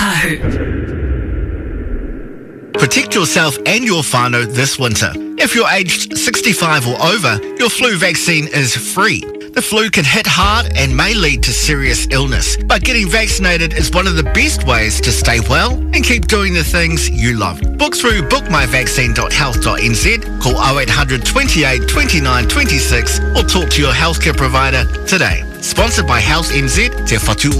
Protect yourself and your whānau this winter. If you're aged 65 or over, your flu vaccine is free. The flu can hit hard and may lead to serious illness, but getting vaccinated is one of the best ways to stay well and keep doing the things you love. Book through bookmyvaccine.health.nz, call 0800 28 29 26 or talk to your healthcare provider today. Sponsored by Health NZ, Te Whatu